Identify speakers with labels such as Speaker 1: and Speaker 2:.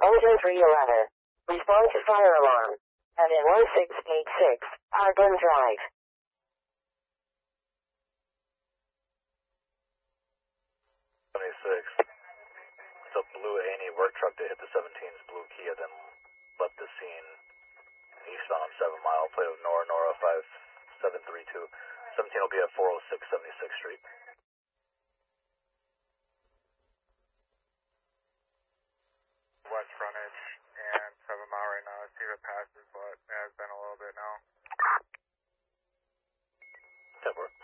Speaker 1: Mojo 311. Respond to fire alarm. And in 1686, Argon Drive.
Speaker 2: 76. It's a blue A&E work truck that hit the 17's blue Kia, then left the scene eastbound on 7 Mile, plate of Nora 5732. 17 will be at 406 76th Street.
Speaker 3: West frontage and 7 Mile right now. See if it passes, but it has been a little bit now.
Speaker 2: That work.